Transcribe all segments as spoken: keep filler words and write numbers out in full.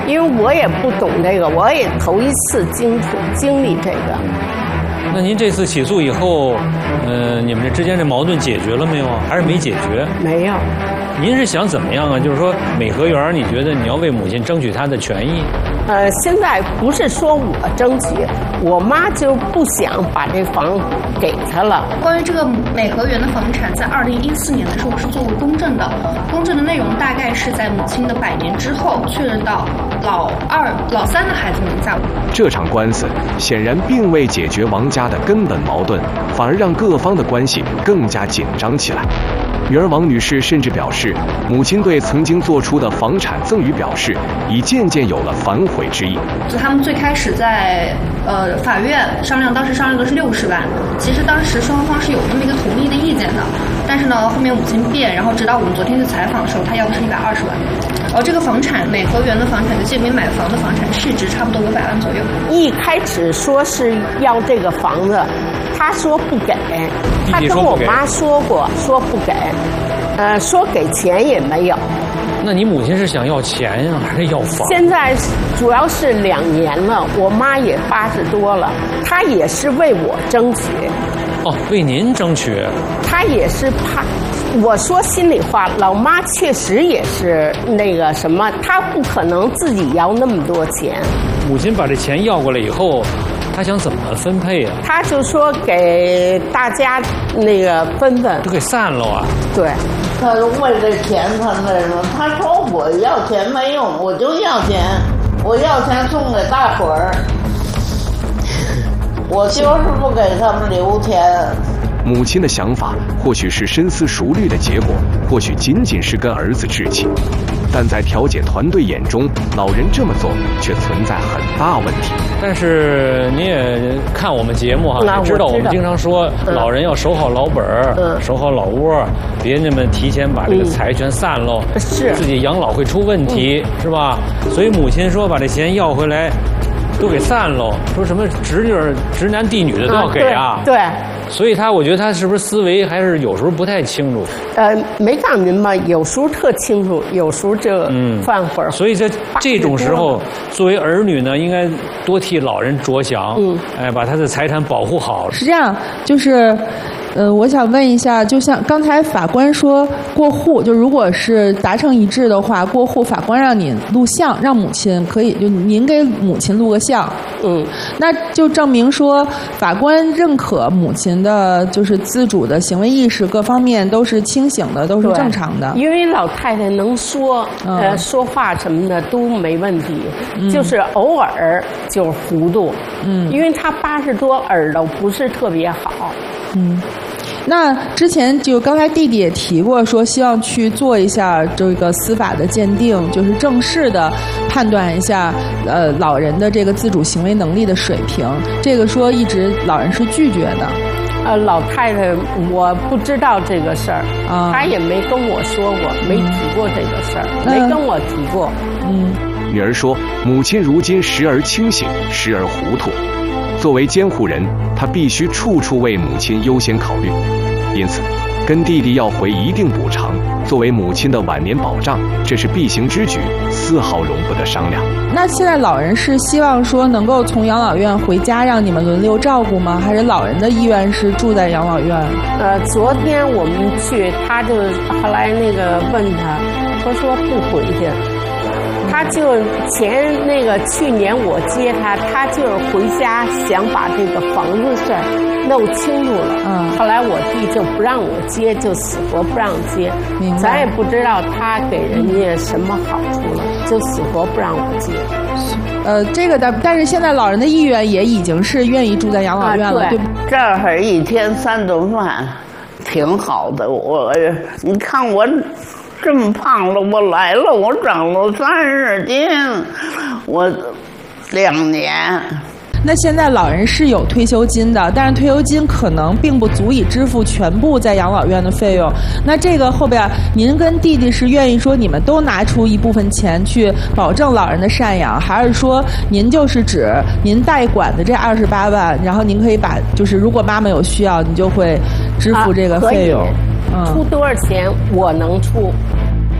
因为我也不懂这个，我也头一次经经历这个。 那您这次起诉以后，呃，你们这之间的矛盾解决了没有啊？还是没解决？ 没有。 您是想怎么样啊？就是说，美和园，你觉得你要为母亲争取她的权益？ 呃，现在不是说我争取，我妈就不想把这房给她了。 关于这个美和园的房产，在二零一四年的时候是作为公证的，公证的内容大概是在母亲的百年之后确认到老二、老三的孩子名下。 这场官司显然并未解决王家的根本矛盾，反而让各方的关系更加紧张起来。女儿王女士甚至表示，母亲对曾经做出的房产赠与表示，已渐渐有了反悔之意。 就他们最开始在呃法院商量，当时商量的是六十万，其实当时双方是有那么一个同意的意见的，但是呢，后面母亲变，然后直到我们昨天去采访的时候，她要的是一百二十万。然后这个房产美和园的房产，就建民买房的房产市值差不多五百万左右。 一开始说是要这个房子，他说不给，他跟我妈说过，说不给，呃，说给钱也没有。 那你母亲是想要钱呀，还是要房？ 现在主要是两年了，我妈也八十多了，她也是为我争取。 哦，为您争取。 她也是怕。我说心里话，老妈确实也是那个什么，她不可能自己要那么多钱。 母亲把这钱要过来以后，她想怎么分配啊？ 她就说给大家那个分分， 就给散了啊。 对， 他为了钱，他那什么？他说我要钱没用，我就要钱，我要钱送给大伙儿，我就是不给他们留钱。 母亲的想法或许是深思熟虑的结果，或许仅仅是跟儿子置气，但在调解团队眼中，老人这么做却存在很大问题。 但是你也看我们节目哈， 也知道我们经常说老人要守好老本儿，嗯、守好老窝，别那么提前把这个财全散喽， 嗯、是自己养老会出问题，嗯、是吧？所以母亲说把这钱要回来，都给散喽，说什么侄女、侄男弟女的都要给啊， 嗯、对。对所以他，我觉得他是不是思维还是有时候不太清楚？ 呃，没告诉您吗？有时候特清楚，有时候这犯会儿。 所以在这种时候，作为儿女呢，应该多替老人着想，嗯，哎，把他的财产保护好。 是这样，就是。呃，我想问一下，就像刚才法官说过户，就如果是达成一致的话，过户法官让你录像，让母亲可以就您给母亲录个像，嗯，那就证明说法官认可母亲的就是自主的行为意识各方面都是清醒的，都是正常的。 因为老太太能说，嗯、呃，说话什么的都没问题，嗯、就是偶尔就是糊涂，嗯，因为她八十多，耳朵不是特别好， 嗯。那之前就刚才弟弟也提过，说希望去做一下这个司法的鉴定，就是正式的判断一下呃老人的这个自主行为能力的水平。这个说一直老人是拒绝的。 呃，老太太我不知道这个事儿，啊，她也没跟我说过，没提过这个事儿，嗯、没跟我提过。 嗯，女儿说，母亲如今时而清醒，时而糊涂。作为监护人，他必须处处为母亲优先考虑，因此跟弟弟要回一定补偿，作为母亲的晚年保障，这是必行之举，丝毫容不得商量。 那现在老人是希望说能够从养老院回家让你们轮流照顾吗？还是老人的意愿是住在养老院？ 呃，昨天我们去，他就后来那个问他，他说不回去。他就前那个去年我接他，他就是回家想把这个房子事儿弄清楚了。嗯，后来我弟就不让我接，就死活不让接。明白。咱也不知道他给人家什么好处了，就死活不让我接。 呃，这个的，但是现在老人的意愿也已经是愿意住在养老院了，啊、对。 这儿一天三顿饭，挺好的。我，你看我。这么胖了，我来了，我长了三十斤，我两年。 那现在老人是有退休金的，但是退休金可能并不足以支付全部在养老院的费用。那这个后边，您跟弟弟是愿意说你们都拿出一部分钱去保证老人的赡养，还是说您就是指您代管的这二十八万，然后您可以把就是如果妈妈有需要，你就会支付这个费用？ 啊、出多少钱我能出。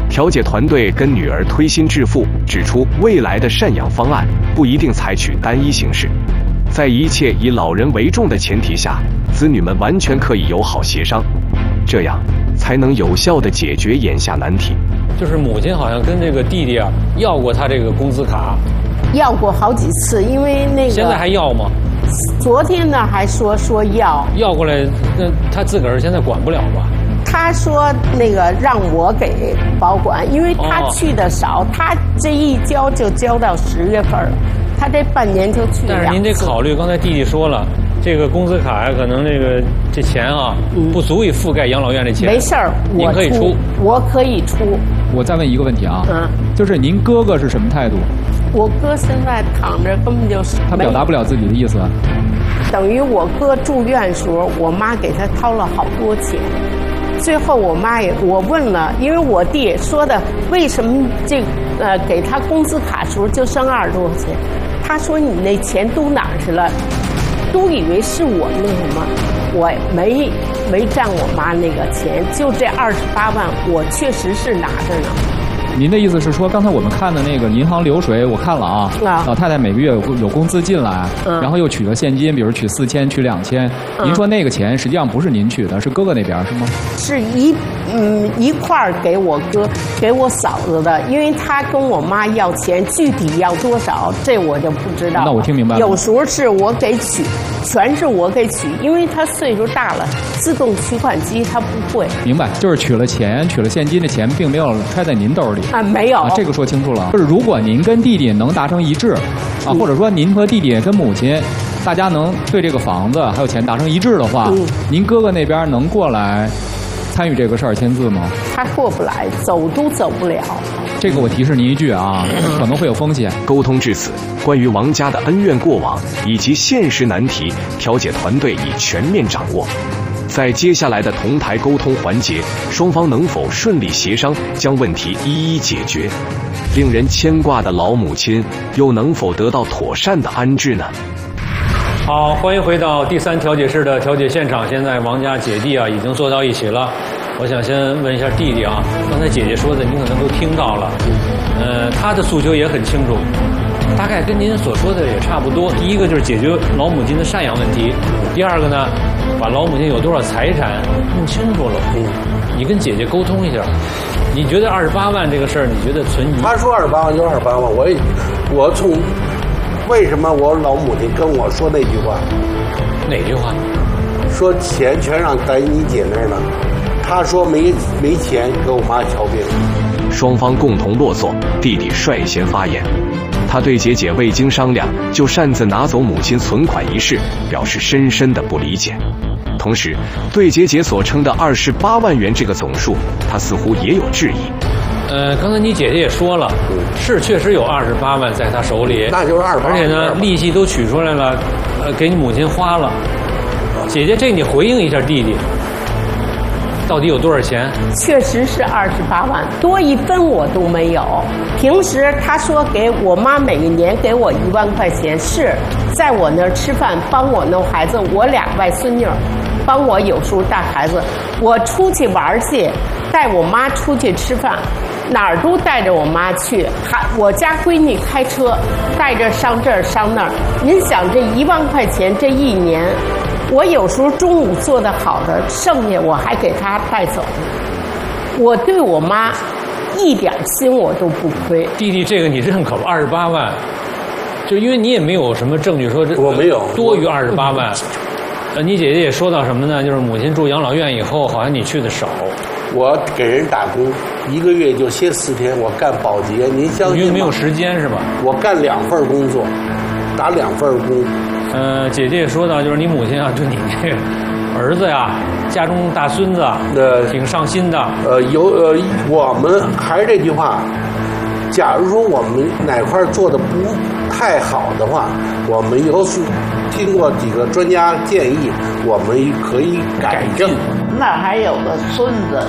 调解团队跟女儿推心置腹，指出未来的赡养方案不一定采取单一形式，在一切以老人为重的前提下，子女们完全可以友好协商，这样才能有效地解决眼下难题。 就是母亲好像跟这个弟弟啊要过他这个工资卡， 要过好几次，因为那个现在还要吗？ 昨天呢还说说要要过来，那他自个儿现在管不了吧？ 他说那个让我给保管，因为他去的少，哦、他这一交就交到十月份了，他这半年就去两次。 但是您得考虑，刚才弟弟说了，这个工资卡呀，可能这个这钱啊，嗯、不足以覆盖养老院的钱。 没事儿，我可以出， 我可以出。 我再问一个问题啊，嗯，就是您哥哥是什么态度？ 我哥现在躺着，根本就是他表达不了自己的意思。 等于我哥住院时候，我妈给他掏了好多钱。最后我妈也，我问了，因为我弟说的，为什么这呃给他工资卡时候就剩二十多块钱？他说你那钱都哪儿去了？都以为是我那什么，我没没占我妈那个钱，就这二十八万，我确实是拿着呢。 您的意思是说，刚才我们看的那个银行流水，我看了啊，啊老太太每个月有有工资进来，嗯、然后又取了现金，比如取四千、取两千。嗯、您说那个钱实际上不是您取的，是哥哥那边是吗？ 是一嗯一块儿给我哥、给我嫂子的，因为他跟我妈要钱，具体要多少，这我就不知道。 那我听明白了。 有时候是我给取，全是我给取，因为他岁数大了，自动取款机他不会。 明白，就是取了钱、取了现金的钱，并没有揣在您兜里。 啊，没有、 啊，这个说清楚了。就是如果您跟弟弟能达成一致，啊，或者说您和弟弟跟母亲，大家能对这个房子还有钱达成一致的话，嗯、您哥哥那边能过来参与这个事儿签字吗？ 他过不来，走都走不了。 这个我提示您一句啊，可能会有风险。 沟通至此，关于王家的恩怨过往以及现实难题，调解团队已全面掌握。在接下来的同台沟通环节，双方能否顺利协商，将问题一一解决？令人牵挂的老母亲又能否得到妥善的安置呢？ 好，欢迎回到第三调解室的调解现场。现在王家姐弟啊已经坐到一起了。我想先问一下弟弟啊，刚才姐姐说的您可能都听到了，呃，他的诉求也很清楚，大概跟您所说的也差不多。第一个就是解决老母亲的赡养问题，第二个呢，把老母亲有多少财产弄清楚了。嗯，你跟姐姐沟通一下，你觉得二十八万这个事儿，你觉得存疑？ 他说二十八万就二十八万，我也我从为什么我老母亲跟我说那句话？ 哪句话？ 说钱全让在你姐那儿了。他说没没钱，给我妈瞧病。 双方共同落座，弟弟率先发言。他对姐姐未经商量就擅自拿走母亲存款一事表示深深的不理解，同时对姐姐所称的二十八万元这个总数，他似乎也有质疑。 呃，刚才你姐姐也说了，是确实有二十八万在她手里， 那就是二十八， 而且呢，利息都取出来了，呃，给你母亲花了。姐姐，这你回应一下弟弟。到底有多少钱？ 确实是二十八万，多一分我都没有。平时他说给我妈每年给我一万块钱，是在我那儿吃饭，帮我弄孩子，我俩外孙女帮我有时候带孩子，我出去玩去，带我妈出去吃饭，哪儿都带着我妈去。还我家闺女开车带着上这儿上那儿。您想这一万块钱这一年。我有时候中午做的好的，剩下我还给他带走。我对我妈一点心我都不亏。 弟弟，这个你认可吧？二十八万，就因为你也没有什么证据说这我没有多于二十八万。呃，你姐姐也说到什么呢？就是母亲住养老院以后，好像你去的少。 我给人打工，一个月就歇四天，我干保洁，您相信吗？ 因为没有时间是吧？ 我干两份工作，打两份工。 呃，姐姐也说到，就是你母亲啊，对你这个儿子呀，家中大孙子， 呃， 挺上心的。 呃，有呃，我们还是这句话，假如说我们哪块做的不太好的话，我们有经过几个专家建议，我们可以改正。 那还有个孙子，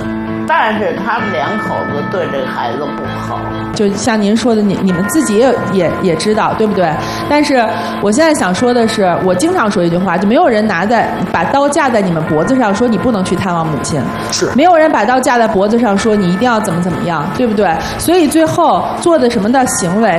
但是他们两口子对这个孩子不好。 就像您说的，你你们自己也也也知道，对不对？但是我现在想说的是，我经常说一句话，就没有人拿在把刀架在你们脖子上说你不能去探望母亲， 是没有人把刀架在脖子上说你一定要怎么怎么样，对不对？所以最后做的什么的行为，